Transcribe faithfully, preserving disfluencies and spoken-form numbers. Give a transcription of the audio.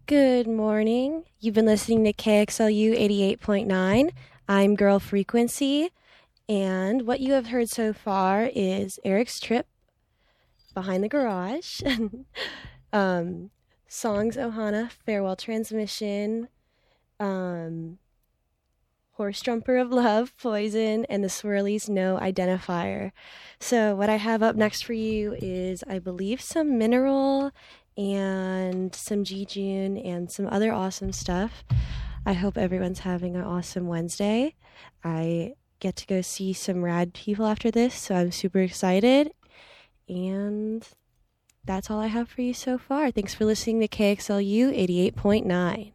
Good morning. You've been listening to K X L U eighty-eight point nine. I'm Girl Frequency, and what you have heard so far is Eric's Trip, Behind the Garage, um, Songs Ohana, Farewell Transmission, um, Horse Jumper of Love, Poison, and the Swirlies No Identifier. So what I have up next for you is, I believe, some Mineral and some G-June and some other awesome stuff. I hope everyone's having an awesome Wednesday. I get to go see some rad people after this, so I'm super excited. And that's all I have for you so far. Thanks for listening to K X L U eighty-eight point nine.